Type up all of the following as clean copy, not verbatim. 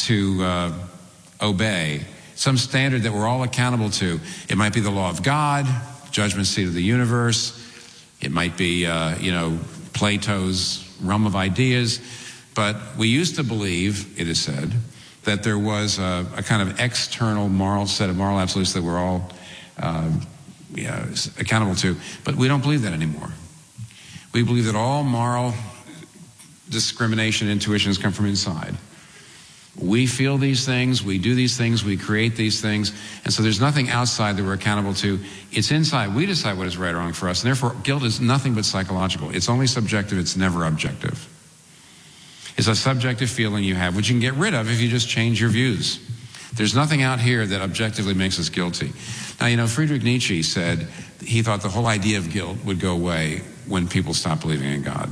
to obey, some standard that we're all accountable to. It might be the law of God, judgment seat of the universe. It might be, Plato's realm of ideas. But we used to believe, it is said, that there was a kind of external moral set of moral absolutes that we're all accountable to. But we don't believe that anymore. We believe that all moral discrimination, intuitions come from inside. We feel these things, we do these things, we create these things, and so there's nothing outside that we're accountable to. It's inside. We decide what is right or wrong for us, and therefore guilt is nothing but psychological. It's only subjective, it's never objective. It's a subjective feeling you have, which you can get rid of if you just change your views. There's nothing out here that objectively makes us guilty. Now, Friedrich Nietzsche said he thought the whole idea of guilt would go away when people stopped believing in God.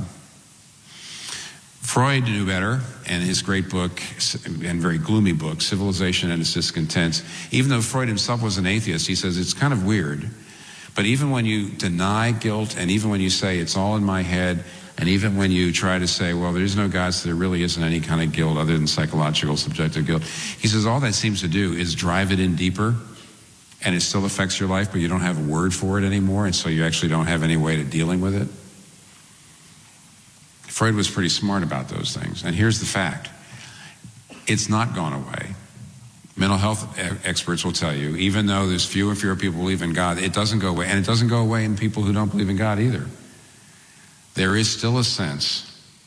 Freud knew better, and his great book, and very gloomy book, Civilization and Its Discontents, even though Freud himself was an atheist, he says it's kind of weird, but even when you deny guilt, and even when you say it's all in my head, and even when you try to say, well, there is no God, so there really isn't any kind of guilt other than psychological, subjective guilt, he says all that seems to do is drive it in deeper, and it still affects your life, but you don't have a word for it anymore, and so you actually don't have any way to dealing with it. Freud was pretty smart about those things. And here's the fact. It's not gone away. Mental health experts will tell you, even though there's fewer and fewer people who believe in God, it doesn't go away. And it doesn't go away in people who don't believe in God either. There is still a sense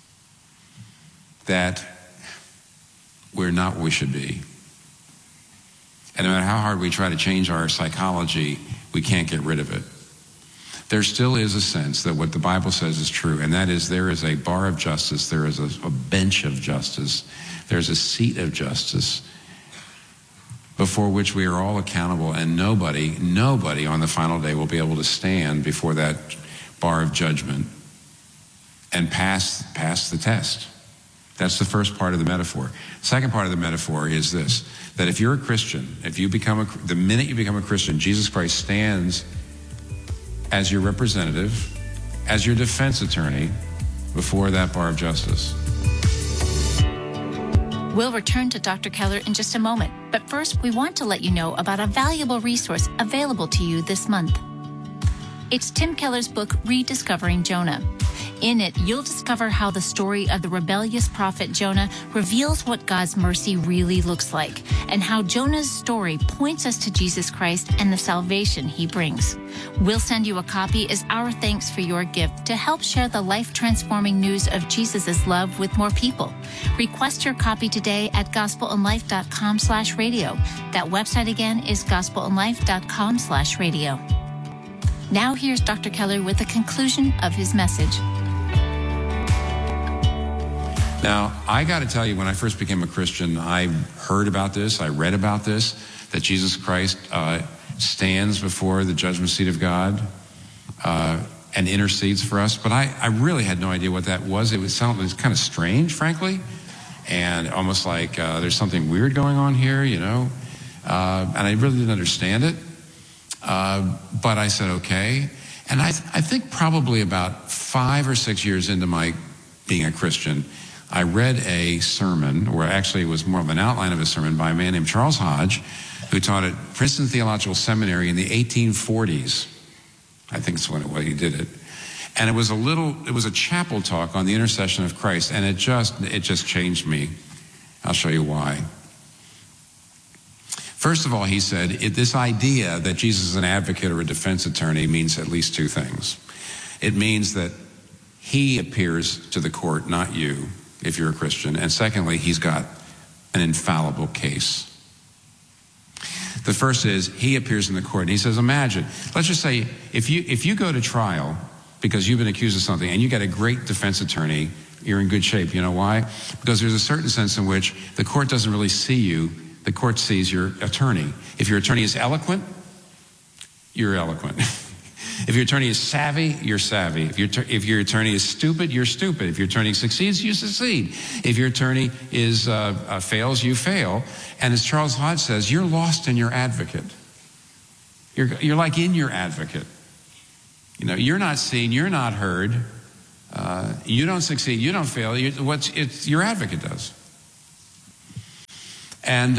that we're not what we should be. And no matter how hard we try to change our psychology, we can't get rid of it. There still is a sense that what the Bible says is true, and that is there is a bar of justice, there is a bench of justice, there's a seat of justice before which we are all accountable, and nobody on the final day will be able to stand before that bar of judgment and pass the test. That's the first part of the metaphor. The second part of the metaphor is this, that if you're a Christian, the minute you become a Christian, Jesus Christ stands as your representative, as your defense attorney, before that bar of justice. We'll return to Dr. Keller in just a moment, but first we want to let you know about a valuable resource available to you this month. It's Tim Keller's book, Rediscovering Jonah. In it, you'll discover how the story of the rebellious prophet Jonah reveals what God's mercy really looks like, and how Jonah's story points us to Jesus Christ and the salvation he brings. We'll send you a copy as our thanks for your gift to help share the life-transforming news of Jesus' love with more people. Request your copy today at gospelandlife.com/radio. That website again is gospelandlife.com/radio. Now here's Dr. Keller with the conclusion of his message. Now, I got to tell you, when I first became a Christian, I heard about this, I read about this, that Jesus Christ stands before the judgment seat of God and intercedes for us. But I really had no idea what that was. It was kind of strange, frankly, and almost like there's something weird going on here, and I really didn't understand it. But I said, okay. And I think probably about 5 or 6 years into my being a Christian, I read a sermon, or actually it was more of an outline of a sermon by a man named Charles Hodge, who taught at Princeton Theological Seminary in the 1840s. I think that's when he did it. And it was a chapel talk on the intercession of Christ, and it just changed me. I'll show you why. First of all, he said, this idea that Jesus is an advocate or a defense attorney means at least two things. It means that he appears to the court, not you, if you're a Christian. And secondly, he's got an infallible case. The first is, he appears in the court, and he says, imagine, let's just say, if you go to trial because you've been accused of something, and you got a great defense attorney, you're in good shape. You know why? Because there's a certain sense in which the court doesn't really see you. The court sees your attorney. If your attorney is eloquent, you're eloquent. If your attorney is savvy, you're savvy. If your attorney is stupid, you're stupid. If your attorney succeeds, you succeed. If your attorney fails, you fail. And as Charles Hodge says, you're lost in your advocate. You're like in your advocate. You're not seen, you're not heard. You don't succeed, you don't fail. Your advocate does. And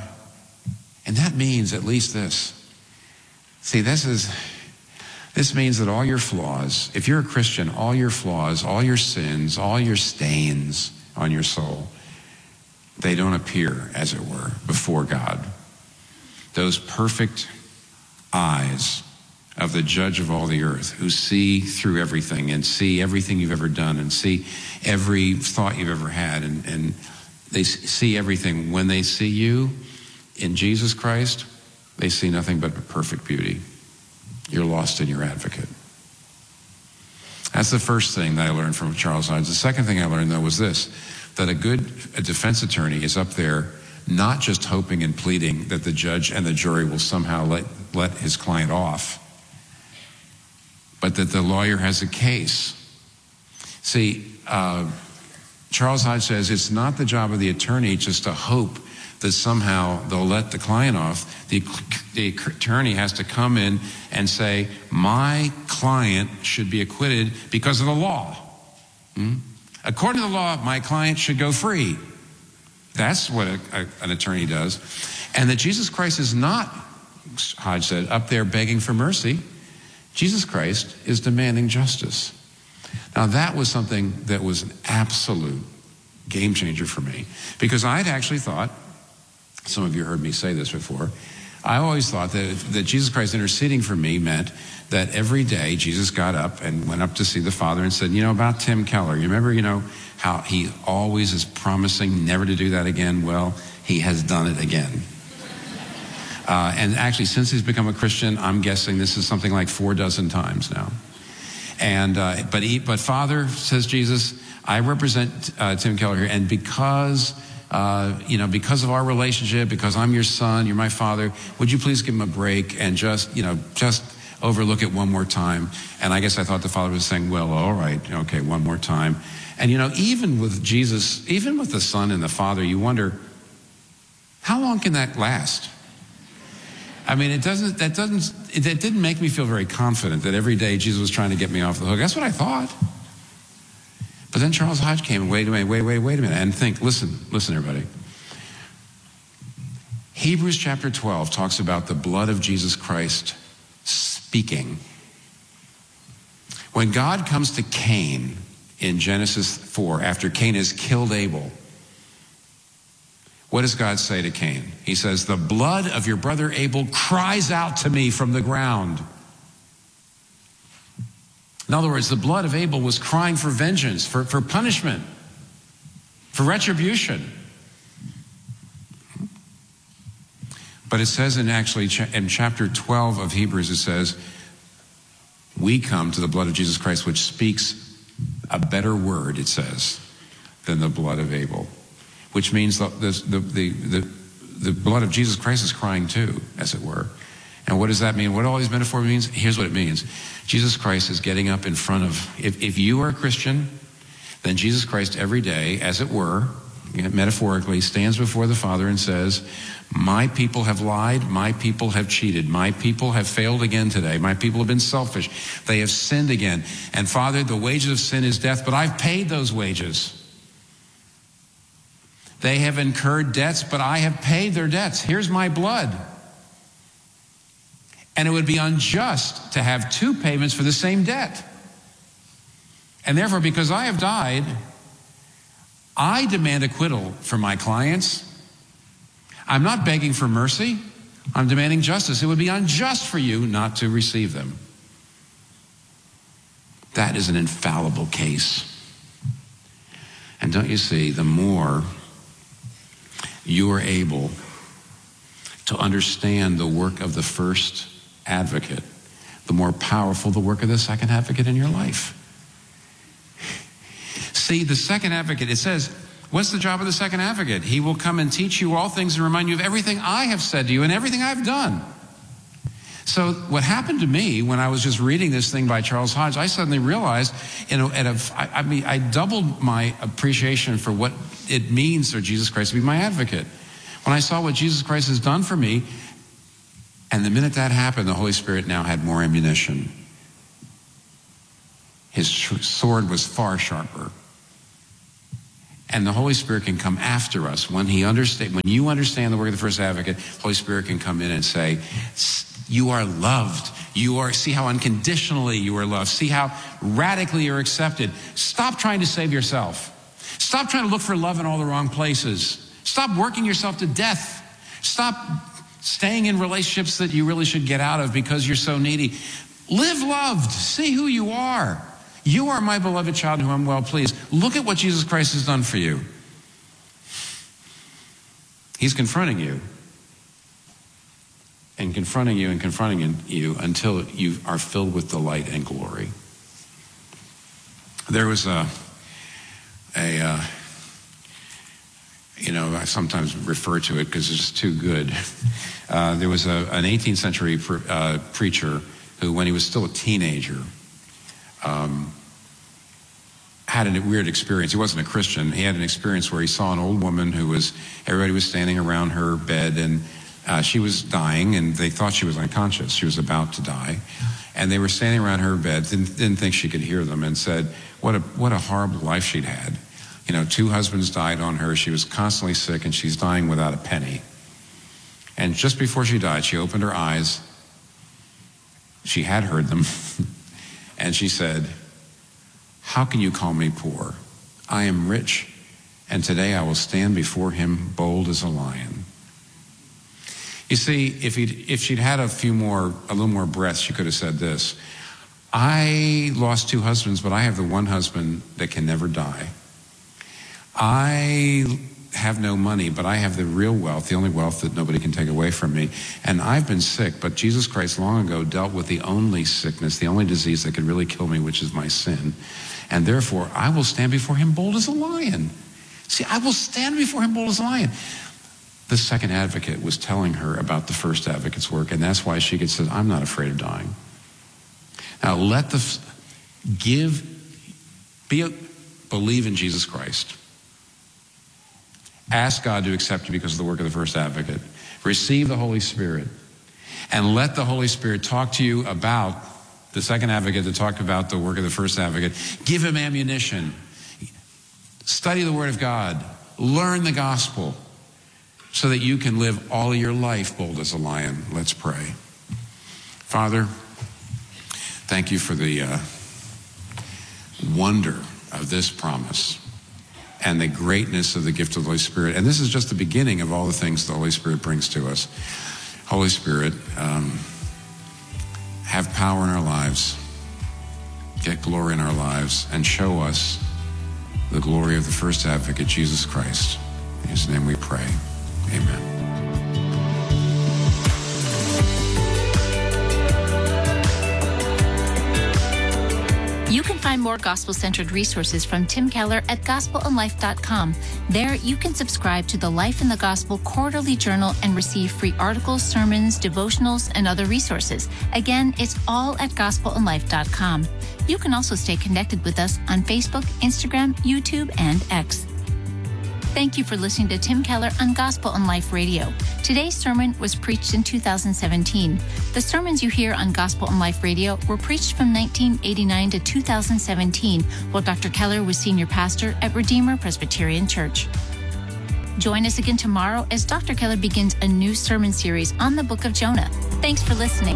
that means at least this. See, this means that all your flaws, if you're a Christian, all your flaws, all your sins, all your stains on your soul, they don't appear, as it were, before God. Those perfect eyes of the judge of all the earth, who see through everything and see everything you've ever done and see every thought you've ever had, and they see everything. When they see you in Jesus Christ, they see nothing but perfect beauty. You're lost in your advocate. That's the first thing that I learned from Charles Hodge. The second thing I learned, though, was this, that a defense attorney is up there not just hoping and pleading that the judge and the jury will somehow let his client off, but that the lawyer has a case. See, Charles Hodge says it's not the job of the attorney just to hope that somehow they'll let the client off. The attorney has to come in and say, my client should be acquitted because of the law. According to the law, my client should go free. That's what an attorney does. And that Jesus Christ is not, Hodge said, up there begging for mercy. Jesus Christ is demanding justice. Now, that was something that was an absolute game changer for me, because I'd actually thought, some of you heard me say this before, I always thought that Jesus Christ interceding for me meant that every day Jesus got up and went up to see the Father and said, about Tim Keller, you remember, how he always is promising never to do that again? Well, he has done it again. And actually, since he's become a Christian, I'm guessing this is something like 4 dozen times now. And but Father, says Jesus, I represent Tim Keller here, and because of our relationship, because I'm your son, you're my father, would you please give him a break and just overlook it one more time? And I guess I thought the Father was saying, well, all right, okay, one more time. And even with Jesus, even with the Son and the Father, you wonder, how long can that last? I mean, it didn't make me feel very confident that every day Jesus was trying to get me off the hook. That's what I thought. But then Charles Hodge came and wait a minute, and think, listen, everybody. Hebrews chapter 12 talks about the blood of Jesus Christ speaking. When God comes to Cain in Genesis 4, after Cain has killed Abel, what does God say to Cain? He says, the blood of your brother Abel cries out to me from the ground. In other words, the blood of Abel was crying for vengeance, for punishment, for retribution. But it says in chapter 12 of Hebrews, it says, we come to the blood of Jesus Christ, which speaks a better word, it says, than the blood of Abel. Which means the blood of Jesus Christ is crying too, as it were. And what does that mean? What all these metaphors means? Here's what it means. Jesus Christ is getting up in front of, if you are a Christian, then Jesus Christ every day, as it were, metaphorically, stands before the Father and says, my people have lied, my people have cheated, my people have failed again today, my people have been selfish, they have sinned again. And Father, the wages of sin is death, but I've paid those wages. They have incurred debts, but I have paid their debts. Here's my blood. And it would be unjust to have 2 payments for the same debt. And therefore, because I have died, I demand acquittal for my clients. I'm not begging for mercy. I'm demanding justice. It would be unjust for you not to receive them. That is an infallible case. And don't you see, the more you are able to understand the work of the first advocate, the more powerful the work of the second advocate in your life. See, the second advocate, it says, what's the job of the second advocate? He will come and teach you all things and remind you of everything I have said to you and everything I've done. So what happened to me when I was just reading this thing by Charles Hodge, I suddenly realized, I doubled my appreciation for what it means for Jesus Christ to be my advocate. When I saw what Jesus Christ has done for me, and the minute that happened, the Holy Spirit now had more ammunition. His sword was far sharper. And the Holy Spirit can come after us. When you understand the work of the first advocate, the Holy Spirit can come in and say, you are loved. See how unconditionally you are loved. See how radically you're accepted. Stop trying to save yourself. Stop trying to look for love in all the wrong places. Stop working yourself to death. Stop staying in relationships that you really should get out of because you're so needy. Live loved. See who you are. You are my beloved child in whom I'm well pleased. Look at what Jesus Christ has done for you. He's confronting you. And confronting you and confronting you until you are filled with delight and glory. There was I sometimes refer to it because it's too good. There was an 18th century preacher who, when he was still a teenager, had a weird experience. He wasn't a Christian. He had an experience where he saw an old woman everybody was standing around her bed, and she was dying, and they thought she was unconscious. She was about to die. And they were standing around her bed, didn't think she could hear them, and said, what a horrible life she'd had. 2 husbands died on her. She was constantly sick, and she's dying without a penny. And just before she died, she opened her eyes. She had heard them. And she said, how can you call me poor? I am rich, and today I will stand before him bold as a lion. You see, if she'd had a little more breath, she could have said this: I lost 2 husbands, but I have the one husband that can never die. I have no money, but I have the real wealth, the only wealth that nobody can take away from me. And I've been sick, but Jesus Christ long ago dealt with the only sickness, the only disease that could really kill me, which is my sin. And therefore, I will stand before him bold as a lion. See, I will stand before him bold as a lion. The second advocate was telling her about the first advocate's work, and that's why she could say, I'm not afraid of dying. Now, believe in Jesus Christ. Ask God to accept you because of the work of the first advocate. Receive the Holy Spirit, and let the Holy Spirit talk to you about the second advocate, to talk about the work of the first advocate. Give him ammunition. Study the Word of God. Learn the gospel so that you can live all of your life bold as a lion. Let's pray. Father, thank you for the wonder of this promise and the greatness of the gift of the Holy Spirit. And this is just the beginning of all the things the Holy Spirit brings to us. Holy Spirit, have power in our lives, get glory in our lives, and show us the glory of the first advocate, Jesus Christ. In his name we pray. Amen. You can find more gospel-centered resources from Tim Keller at gospelandlife.com. There, you can subscribe to the Life in the Gospel quarterly journal and receive free articles, sermons, devotionals, and other resources. Again, it's all at gospelandlife.com. You can also stay connected with us on Facebook, Instagram, YouTube, and X. Thank you for listening to Tim Keller on Gospel and Life Radio. Today's sermon was preached in 2017. The sermons you hear on Gospel and Life Radio were preached from 1989 to 2017, while Dr. Keller was senior pastor at Redeemer Presbyterian Church. Join us again tomorrow as Dr. Keller begins a new sermon series on the book of Jonah. Thanks for listening.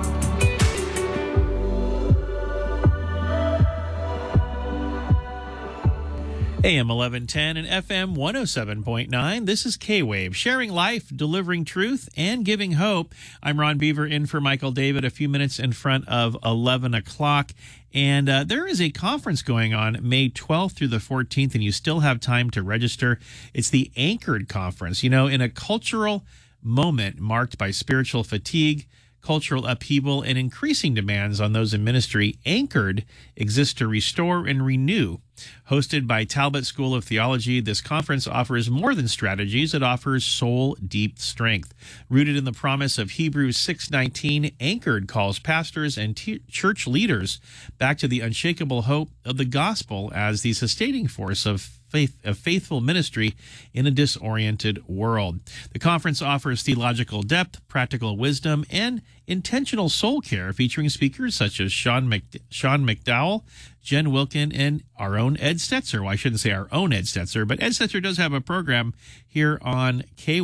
AM 1110 and FM 107.9. This is K-Wave, sharing life, delivering truth, and giving hope. I'm Ron Beaver in for Michael David, a few minutes in front of 11 o'clock. And there is a conference going on May 12th through the 14th, and you still have time to register. It's the Anchored Conference. You know, in a cultural moment marked by spiritual fatigue, cultural upheaval, and increasing demands on those in ministry, Anchored exists to restore and renew. Hosted by Talbot School of Theology, this conference offers more than strategies. It offers soul-deep strength. Rooted in the promise of Hebrews 6:19, Anchored calls pastors and church leaders back to the unshakable hope of the gospel as the sustaining force of faithful ministry in a disoriented world. The conference offers theological depth, practical wisdom, and intentional soul care, featuring speakers such as Sean McDowell, Jen Wilkin, and our own Ed Stetzer. Well, I shouldn't say our own Ed Stetzer, but Ed Stetzer does have a program here on K